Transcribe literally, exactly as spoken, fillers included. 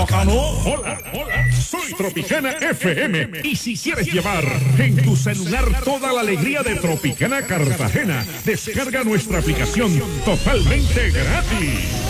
Tropicana. Hola, hola, soy Tropicana F M. Y si quieres llevar en tu celular toda la alegría de Tropicana Cartagena, descarga nuestra aplicación totalmente gratis.